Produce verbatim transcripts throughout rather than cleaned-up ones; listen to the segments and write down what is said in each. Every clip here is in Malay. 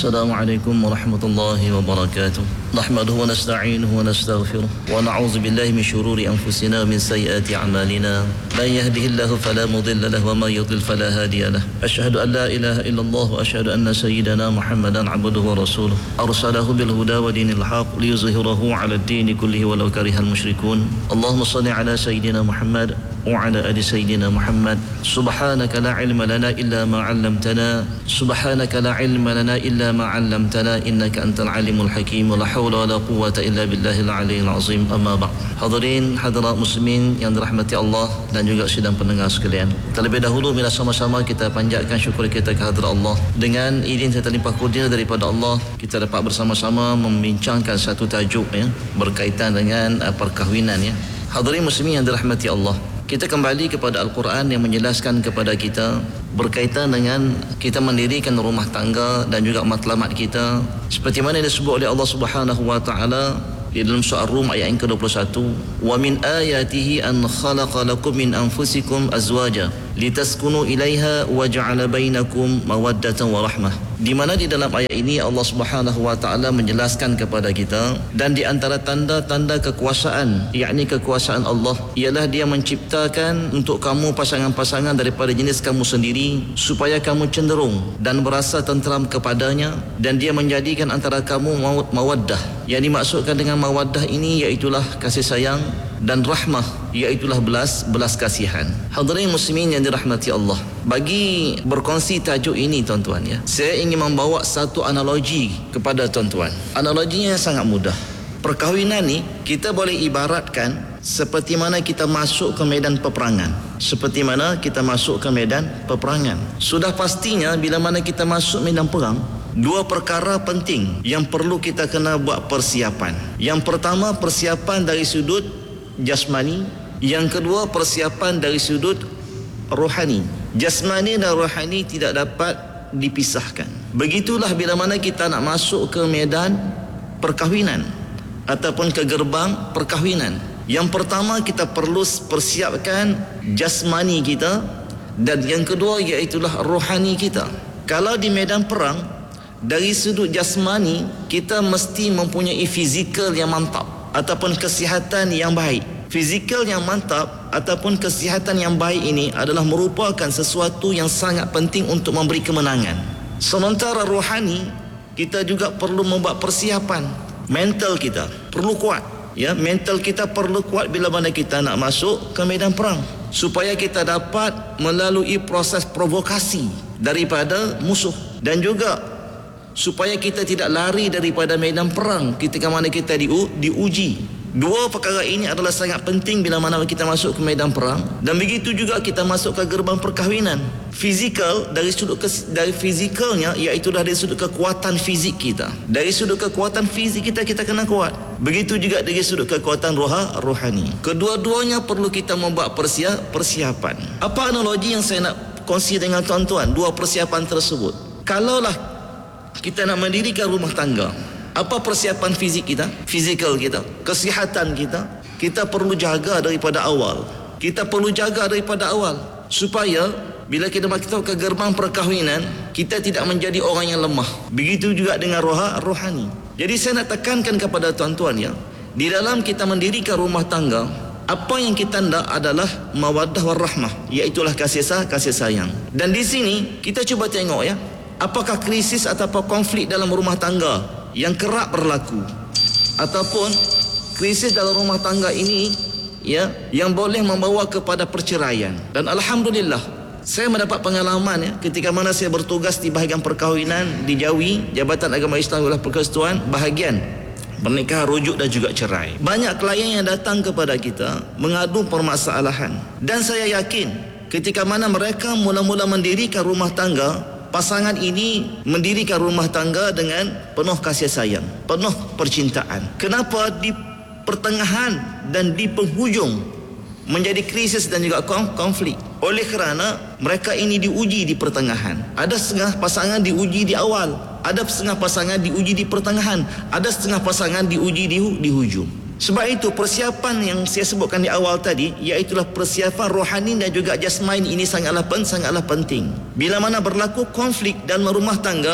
Assalamualaikum warahmatullahi wabarakatuh. Nahmaduhu wa nasta'inuhu wa nastaghfiruh wa na'udzu billahi min shururi anfusina min sayyiati a'malina. Man yahdihillahu fala mudilla lahu wa man yudlil fala hadiya lahu. Asyhadu an la ilaha illallah wa asyhadu anna sayyidana Muhammadan 'abduhu wa rasuluh. Arsalahu bil huda wa dinil haqq liyuzhirahu 'ala ad-din kullihi walau karihal musyrikun. Allahumma shalli 'ala sayyidina Muhammad wa 'ala ali sayyidina Muhammad. Subhanaka la 'ilma lana illa ma 'allamtana. Subhanaka la 'ilma lana illa ma 'allamtana innaka antal alimul hakim. La haula wala quwwata illa billahil aliyyil azim. Amma ba'd. Hadirin hadirat muslimin yang dirahmati Allah dan juga sidang pendengar sekalian. Terlebih dahulu bila sama-sama kita panjatkan syukur kita kehadrat Allah. Dengan izin serta limpah kurnia daripada Allah, kita dapat bersama-sama membincangkan satu tajuk ya berkaitan dengan uh, perkahwinan ya. Hadirin muslimin yang dirahmati Allah, kita kembali kepada Al-Quran yang menjelaskan kepada kita berkaitan dengan kita mendirikan rumah tangga dan juga matlamat kita seperti mana disebut oleh Allah Subhanahu wa taala di dalam surah Ar-Rum ayat yang ke dua puluh satu, wa min ayatihi an khalaqa lakum min anfusikum azwaja litaskunu ilaiha wa ja'ala bainakum mawaddatan wa rahmah. Di mana di dalam ayat ini Allah Subhanahu wa taala menjelaskan kepada kita, dan di antara tanda-tanda kekuasaan, yakni kekuasaan Allah, ialah Dia menciptakan untuk kamu pasangan-pasangan daripada jenis kamu sendiri supaya kamu cenderung dan berasa tenteram kepadanya, dan Dia menjadikan antara kamu mawaddah. Yang dimaksudkan dengan mawaddah ini iaitulah kasih sayang, dan rahmah iaitulah belas belas kasihan. Hadirin muslimin yang dirahmati Allah, bagi berkongsi tajuk ini tuan-tuan ya, saya ingin membawa satu analogi kepada tuan-tuan. Analoginya sangat mudah. Perkahwinan ni kita boleh ibaratkan seperti mana kita masuk ke medan peperangan. Seperti mana kita masuk ke medan peperangan. Sudah pastinya bila mana kita masuk medan perang, dua perkara penting yang perlu kita kena buat persiapan. Yang pertama, persiapan dari sudut jasmani. Yang kedua, persiapan dari sudut rohani. Jasmani dan rohani tidak dapat dipisahkan. Begitulah bila mana kita nak masuk ke medan perkahwinan ataupun ke gerbang perkahwinan. Yang pertama, kita perlu persiapkan jasmani kita, dan yang kedua iaitulah rohani kita. Kalau di medan perang, dari sudut jasmani kita mesti mempunyai fizikal yang mantap ataupun kesihatan yang baik. Fizikal yang mantap ataupun kesihatan yang baik ini adalah merupakan sesuatu yang sangat penting untuk memberi kemenangan. Sementara rohani, kita juga perlu membuat persiapan. Mental kita perlu kuat ya, mental kita perlu kuat bila mana kita nak masuk ke medan perang, supaya kita dapat melalui proses provokasi daripada musuh, dan juga supaya kita tidak lari daripada medan perang ketika mana kita diu, diuji. Dua perkara ini adalah sangat penting bila mana kita masuk ke medan perang, dan begitu juga kita masuk ke gerbang perkahwinan. Fizikal, dari sudut kes, dari fizikalnya iaitu dari sudut kekuatan fizik kita. Dari sudut kekuatan fizik kita kita kena kuat. Begitu juga dari sudut kekuatan roha, rohani. Kedua-duanya perlu kita membuat persiap, persiapan. Apa analogi yang saya nak kongsi dengan tuan-tuan dua persiapan tersebut? Kalaulah kita nak mendirikan rumah tangga, apa persiapan fizik kita? Fizikal kita, kesihatan kita, kita perlu jaga daripada awal. Kita perlu jaga daripada awal supaya bila kita masuk ke gerbang perkahwinan, kita tidak menjadi orang yang lemah. Begitu juga dengan roha, rohani. Jadi saya nak tekankan kepada tuan-tuan ya, di dalam kita mendirikan rumah tangga, apa yang kita nak adalah mawaddah warahmah, iaitulah kasih sayang, kasih sayang. Dan di sini kita cuba tengok ya, apakah krisis ataupun konflik dalam rumah tangga yang kerap berlaku, ataupun krisis dalam rumah tangga ini ya yang boleh membawa kepada perceraian. Dan alhamdulillah, saya mendapat pengalaman ya, ketika mana saya bertugas di bahagian perkahwinan di Jawi, Jabatan Agama Islam Wilayah Persekutuan, bahagian pernikahan rujuk dan juga cerai. Banyak klien yang datang kepada kita mengadu permasalahan, dan saya yakin ketika mana mereka mula-mula mendirikan rumah tangga, pasangan ini mendirikan rumah tangga dengan penuh kasih sayang, penuh percintaan. Kenapa di pertengahan dan di penghujung menjadi krisis dan juga konflik? Oleh kerana mereka ini diuji di pertengahan. Ada setengah pasangan diuji di awal, ada setengah pasangan diuji di pertengahan, ada setengah pasangan diuji di, di hujung. Sebab itu persiapan yang saya sebutkan di awal tadi, iaitulah persiapan rohani dan juga jasmani ini sangatlah pen, sangatlah penting. Bila mana berlaku konflik dalam rumah tangga,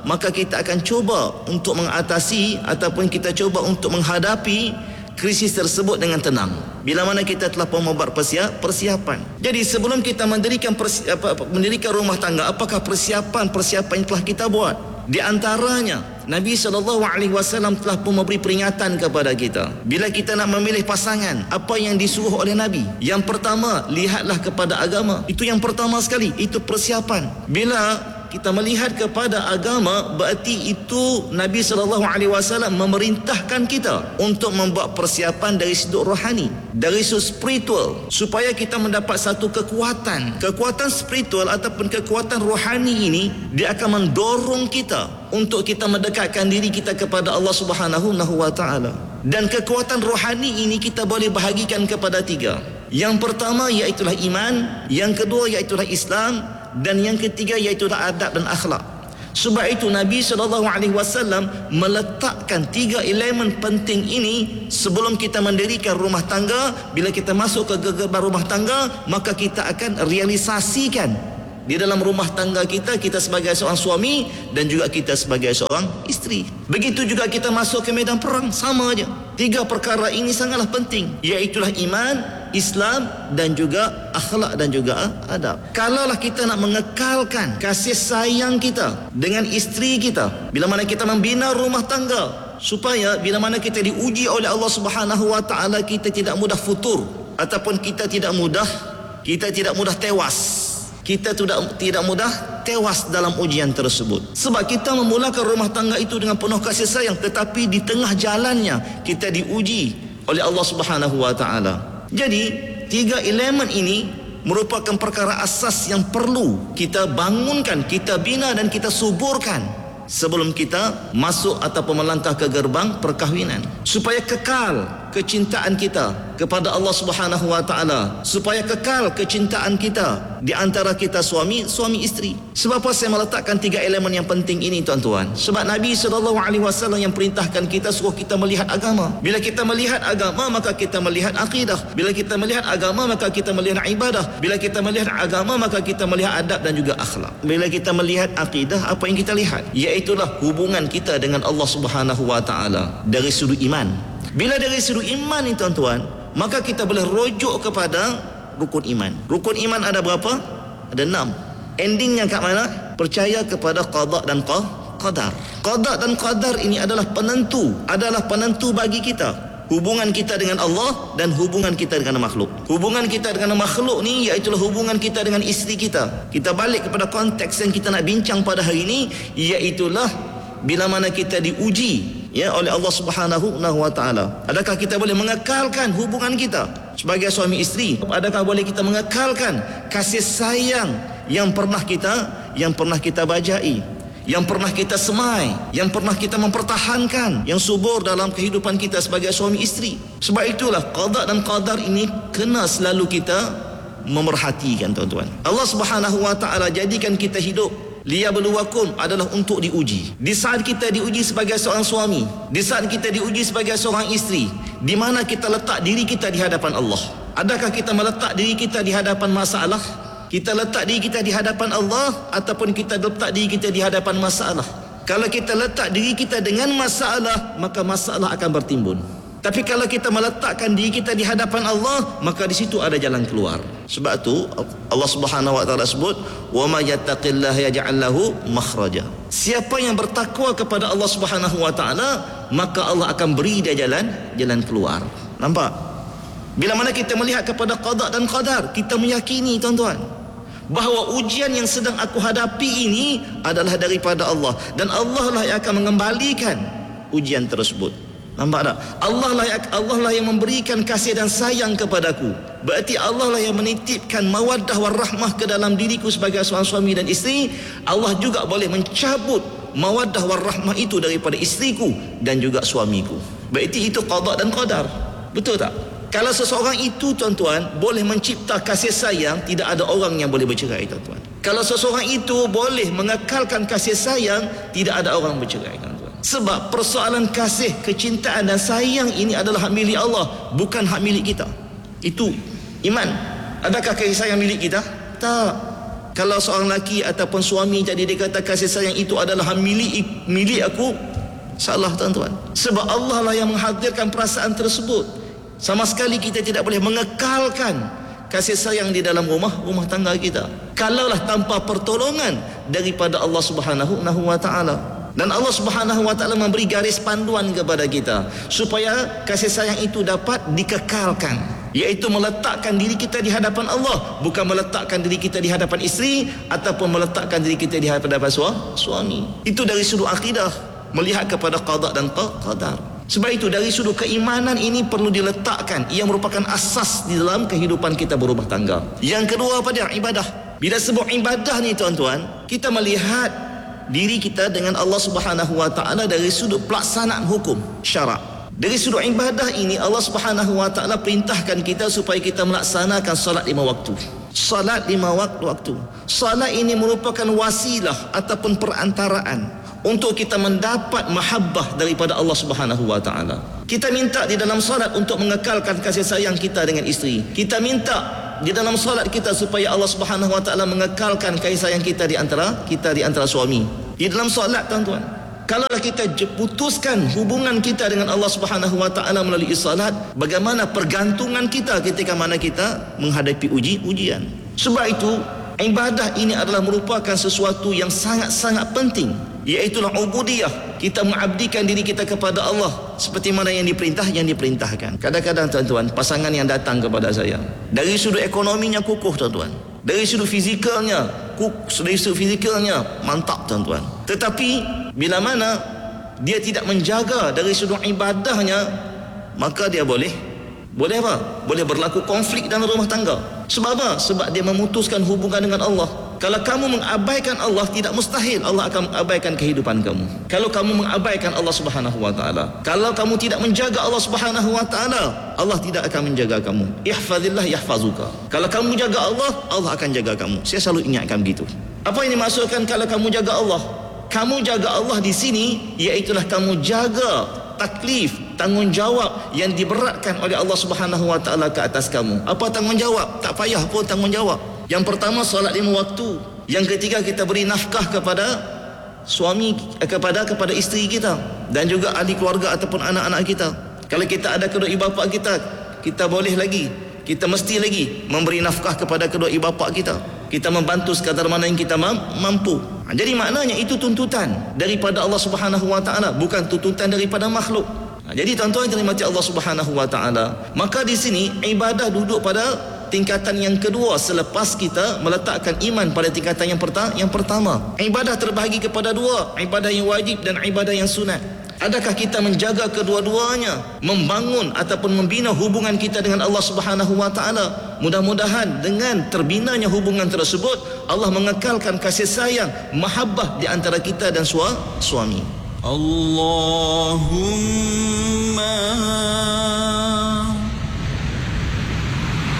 maka kita akan cuba untuk mengatasi ataupun kita cuba untuk menghadapi krisis tersebut dengan tenang. Bila mana kita telah membuat persiapan. Jadi sebelum kita mendirikan persi, apa, mendirikan rumah tangga, apakah persiapan-persiapan yang telah kita buat? Di antaranya Nabi sallallahu alaihi wasallam telah pun memberi peringatan kepada kita. Bila kita nak memilih pasangan, apa yang disuruh oleh Nabi? Yang pertama, lihatlah kepada agama. Itu yang pertama sekali, itu persiapan. Bila kita melihat kepada agama, berarti itu Nabi sallallahu alaihi wasallam memerintahkan kita untuk membuat persiapan dari sudut rohani, dari sudut spiritual, supaya kita mendapat satu kekuatan. Kekuatan spiritual ataupun kekuatan rohani ini, dia akan mendorong kita untuk kita mendekatkan diri kita kepada Allah Subhanahu wa taala. Dan kekuatan rohani ini kita boleh bahagikan kepada tiga. Yang pertama iaitulah iman, yang kedua iaitulah Islam, dan yang ketiga iaitulah adab dan akhlak. Sebab itu Nabi sallallahu alaihi wasallam meletakkan tiga elemen penting ini sebelum kita mendirikan rumah tangga. Bila kita masuk ke gerbang rumah tangga, maka kita akan realisasikan di dalam rumah tangga kita, kita sebagai seorang suami dan juga kita sebagai seorang isteri. Begitu juga kita masuk ke medan perang, sama aja. Tiga perkara ini sangatlah penting, iaitulah iman, Islam dan juga akhlak dan juga adab. Kalaulah kita nak mengekalkan kasih sayang kita dengan isteri kita, bila mana kita membina rumah tangga, supaya bila mana kita diuji oleh Allah Subhanahu wa taala, kita tidak mudah futur ataupun kita tidak mudah kita tidak mudah tewas. Kita tidak tidak mudah tewas dalam ujian tersebut. Sebab kita memulakan rumah tangga itu dengan penuh kasih sayang, tetapi di tengah jalannya kita diuji oleh Allah Subhanahu wa taala. Jadi, tiga elemen ini merupakan perkara asas yang perlu kita bangunkan, kita bina dan kita suburkan sebelum kita masuk ataupun melangkah ke gerbang perkahwinan, supaya kekal kecintaan kita kepada Allah Subhanahu wa taala, supaya kekal kecintaan kita di antara kita suami suami isteri. Sebab apa saya meletakkan tiga elemen yang penting ini, tuan-tuan? Sebab Nabi sallallahu alaihi wasallam yang perintahkan kita, suruh kita melihat agama. Bila kita melihat agama, maka kita melihat akidah. Bila kita melihat agama, maka kita melihat ibadah. Bila kita melihat agama, maka kita melihat adab dan juga akhlak. Bila kita melihat akidah, apa yang kita lihat? Iaitulah hubungan kita dengan Allah Subhanahu wa taala dari sudut iman. Bila dari sudut iman ni, tuan-tuan, maka kita boleh rujuk kepada rukun iman. Rukun iman ada berapa? Ada enam. Endingnya kat mana? Percaya kepada qada dan qadar. Qada dan qadar ini adalah penentu, adalah penentu bagi kita hubungan kita dengan Allah dan hubungan kita dengan makhluk. Hubungan kita dengan makhluk ni iaitulah hubungan kita dengan isteri kita. Kita balik kepada konteks yang kita nak bincang pada hari ini, iaitulah bila mana kita diuji ya oleh Allah Subhanahu wa taala. Adakah kita boleh mengekalkan hubungan kita sebagai suami isteri? Adakah boleh kita mengekalkan kasih sayang yang pernah kita yang pernah kita bajai, yang pernah kita semai, yang pernah kita mempertahankan, yang subur dalam kehidupan kita sebagai suami isteri? Sebab itulah qada dan qadar ini kena selalu kita memerhatikan, tuan-tuan. Allah Subhanahu wa taala jadikan kita hidup liyabluwakum adalah untuk diuji. Di saat kita diuji sebagai seorang suami, di saat kita diuji sebagai seorang isteri, di mana kita letak diri kita di hadapan Allah? Adakah kita meletak diri kita di hadapan masalah? Kita letak diri kita di hadapan Allah ataupun kita letak diri kita di hadapan masalah? Kalau kita letak diri kita dengan masalah, maka masalah akan bertimbun. Tapi kalau kita meletakkan diri kita di hadapan Allah, maka di situ ada jalan keluar. Sebab tu Allah Subhanahu wa taala sebut, "Wa may yattaqillaha yaj'al lahu makhraja." Siapa yang bertakwa kepada Allah Subhanahu wa taala, maka Allah akan beri dia jalan jalan keluar. Nampak? Bila mana kita melihat kepada qada dan qadar, kita meyakini, tuan-tuan, bahawa ujian yang sedang aku hadapi ini adalah daripada Allah, dan Allah lah yang akan mengembalikan ujian tersebut. Nampak tak? Allah lah, Allah lah yang memberikan kasih dan sayang kepadaku. Berarti Allah lah yang menitipkan mawaddah warahmah ke dalam diriku sebagai seorang suami dan isteri. Allah juga boleh mencabut mawaddah warahmah itu daripada isteriku dan juga suamiku. Berarti itu qada dan qadar. Betul tak? Kalau seseorang itu, tuan-tuan, boleh mencipta kasih sayang, tidak ada orang yang boleh bercerai, tuan-tuan. Kalau seseorang itu boleh mengekalkan kasih sayang, tidak ada orang bercerai, tuan-tuan. Sebab persoalan kasih, kecintaan dan sayang ini adalah hak milik Allah, bukan hak milik kita. Itu iman. Adakah kasih sayang milik kita? Tak. Kalau seorang lelaki ataupun suami jadi dia kata kasih sayang itu adalah milik milik aku, salah tuan-tuan. Sebab Allah lah yang menghadirkan perasaan tersebut. Sama sekali kita tidak boleh mengekalkan kasih sayang di dalam rumah rumah tangga kita kalaulah tanpa pertolongan daripada Allah Subhanahu wa taala. Dan Allah Subhanahu wa taala memberi garis panduan kepada kita supaya kasih sayang itu dapat dikekalkan, iaitu meletakkan diri kita di hadapan Allah, bukan meletakkan diri kita di hadapan isteri ataupun meletakkan diri kita di hadapan suami. Itu dari sudut akidah, melihat kepada qada dan qadar. Sebab itu dari sudut keimanan ini perlu diletakkan, ia merupakan asas di dalam kehidupan kita berumah tangga. Yang kedua apa dia? Ibadah. Bila sebut ibadah ni tuan-tuan, kita melihat diri kita dengan Allah Subhanahu wa taala dari sudut pelaksanaan hukum syarak. Dari sudut ibadah ini Allah Subhanahu wa taala perintahkan kita supaya kita melaksanakan solat lima waktu. Solat lima waktu. Solat ini merupakan wasilah ataupun perantaraan untuk kita mendapat mahabbah daripada Allah Subhanahu wa taala. Kita minta di dalam solat untuk mengekalkan kasih sayang kita dengan isteri. Kita minta di dalam solat kita supaya Allah Subhanahu wa taala mengekalkan kasih sayang kita di antara kita di antara suami. Di dalam solat tuan-tuan, kalau kita putuskan hubungan kita dengan Allah Subhanahu wa taala melalui salat, bagaimana pergantungan kita ketika mana kita menghadapi uji ujian. Sebab itu ibadah ini adalah merupakan sesuatu yang sangat-sangat penting, iaitu ubudiyah. Kita mengabdikan diri kita kepada Allah seperti mana yang diperintah yang diperintahkan. Kadang-kadang tuan-tuan, pasangan yang datang kepada saya dari sudut ekonominya kukuh tuan-tuan, dari sudut fizikalnya kuk, dari sudut fizikalnya mantap tuan-tuan, tetapi bila mana dia tidak menjaga dari sudut ibadahnya, maka dia boleh boleh apa? Boleh berlaku konflik dalam rumah tangga. Sebab apa? Sebab dia memutuskan hubungan dengan Allah. Kalau kamu mengabaikan Allah, tidak mustahil Allah akan mengabaikan kehidupan kamu. Kalau kamu mengabaikan Allah Subhanahu wa taala, kalau kamu tidak menjaga Allah Subhanahu wa taala, Allah tidak akan menjaga kamu. Ihfazillah yahfazuka. Kalau kamu jaga Allah, Allah akan jaga kamu. Saya selalu ingatkan begitu. Apa yang dimaksudkan kalau kamu jaga Allah? Kamu jaga Allah di sini iaitulah kamu jaga taklif, tanggungjawab yang diberatkan oleh Allah Subhanahu wa taala ke atas kamu. Apa tanggungjawab? Tak payah pun tanggungjawab. Yang pertama solat lima waktu. Yang ketiga kita beri nafkah kepada suami, kepada kepada isteri kita dan juga ahli keluarga ataupun anak-anak kita. Kalau kita ada kedua ibu bapa kita, kita boleh lagi, kita mesti lagi memberi nafkah kepada kedua ibu bapa kita. Kita membantu sekadar mana yang kita mampu. Jadi maknanya itu tuntutan daripada Allah Subhanahu wa taala, bukan tuntutan daripada makhluk. Jadi tuan-tuan yang dirahmati Allah Subhanahu wa taala, maka di sini ibadah duduk pada tingkatan yang kedua selepas kita meletakkan iman pada tingkatan yang pertama. Yang pertama, ibadah terbahagi kepada dua, ibadah yang wajib dan ibadah yang sunat. Adakah kita menjaga kedua-duanya, membangun ataupun membina hubungan kita dengan Allah Subhanahu wa taala? Mudah-mudahan dengan terbinanya hubungan tersebut, Allah mengekalkan kasih sayang, mahabbah di antara kita dan suami. Allahumma